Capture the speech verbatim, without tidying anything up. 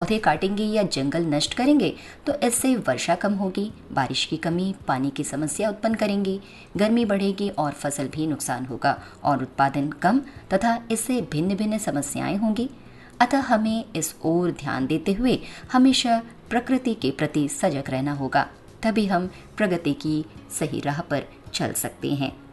पौधे काटेंगे या जंगल नष्ट करेंगे तो इससे वर्षा कम होगी, बारिश की कमी पानी की समस्या उत्पन्न करेंगी, गर्मी बढ़ेगी और फसल भी नुकसान होगा और उत्पादन कम तथा इससे भिन्न भिन्न समस्याएं होंगी। अतः हमें इस ओर ध्यान देते हुए हमेशा प्रकृति के प्रति सजग रहना होगा, तभी हम प्रगति की सही राह पर चल सकते हैं।